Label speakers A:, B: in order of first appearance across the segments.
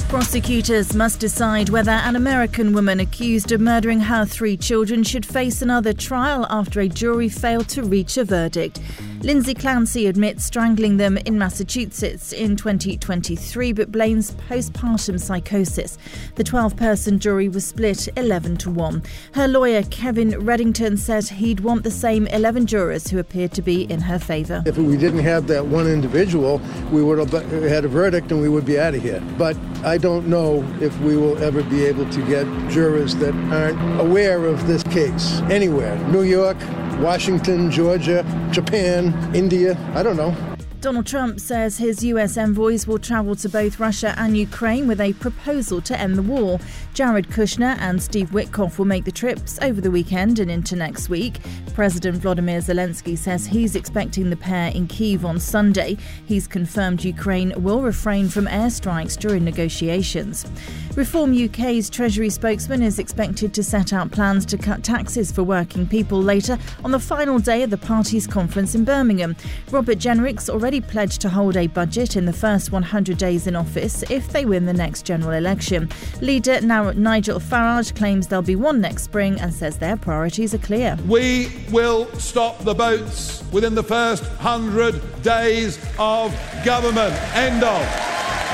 A: Prosecutors must decide whether an American woman accused of murdering her 3 children should face another trial after a jury failed to reach a verdict. Lindsay Clancy admits strangling them in Massachusetts in 2023 but blames postpartum psychosis. The 12-person jury was split 11-1. Her lawyer Kevin Reddington says he'd want the same 11 jurors who appeared to be in her favour.
B: If we didn't have that one individual, we would have had a verdict and we would be out of here. But I don't know if we will ever be able to get jurors that aren't aware of this case anywhere. New York, Washington, Georgia, Japan, India, I don't know.
A: Donald Trump says his US envoys will travel to both Russia and Ukraine with a proposal to end the war. Jared Kushner and Steve Witkoff will make the trips over the weekend and into next week. President Volodymyr Zelensky says he's expecting the pair in Kyiv on Sunday. He's confirmed Ukraine will refrain from airstrikes during negotiations. Reform UK's Treasury spokesman is expected to set out plans to cut taxes for working people later on the final day of the party's conference in Birmingham. Robert Jenrick's already pledged to hold a budget in the first 100 days in office if they win the next general election. Leader Nigel Farage claims there'll be one next spring and says their priorities are clear.
C: We will stop the boats within the first 100 days of government. End of.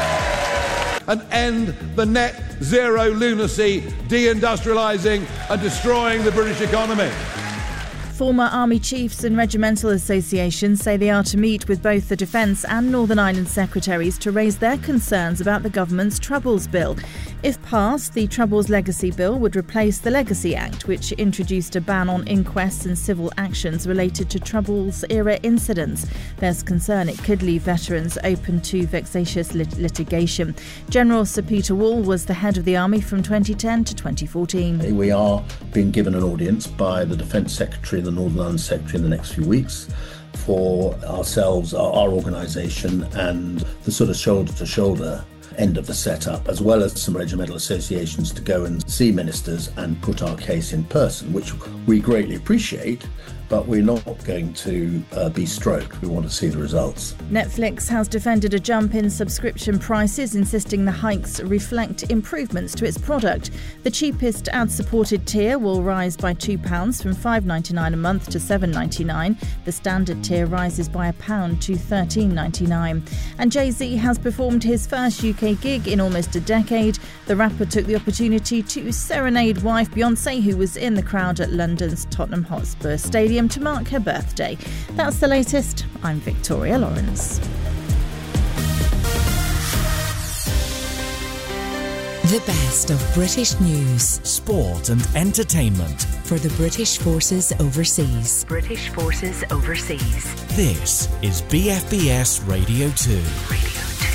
C: And end the net zero lunacy, deindustrialising and destroying the British economy.
A: Former Army chiefs and regimental associations say they are to meet with both the Defence and Northern Ireland secretaries to raise their concerns about the government's Troubles Bill. If passed, the Troubles Legacy Bill would replace the Legacy Act, which introduced a ban on inquests and civil actions related to Troubles-era incidents. There's concern it could leave veterans open to vexatious litigation. General Sir Peter Wall was the head of the Army from 2010 to 2014.
D: We are being given an audience by the Defence Secretary and the Northern Ireland Secretary in the next few weeks for ourselves, our organisation, and the sort of shoulder-to-shoulder end of the setup, as well as some regimental associations to go and see ministers and put our case in person, which we greatly appreciate, but we're not going to be stroked. We want to see the results.
A: Netflix has defended a jump in subscription prices, insisting the hikes reflect improvements to its product. The cheapest ad-supported tier will rise by £2 from $5.99 a month to $7.99. The standard tier rises by £1 to $13.99. And Jay-Z has performed his first UK gig in almost a decade. The rapper took the opportunity to serenade wife Beyoncé, who was in the crowd at London's Tottenham Hotspur Stadium to mark her birthday. That's the latest. I'm Victoria Lawrence.
E: The best of British news,
F: sport and entertainment
E: for the British Forces Overseas.
F: This is BFBS Radio 2.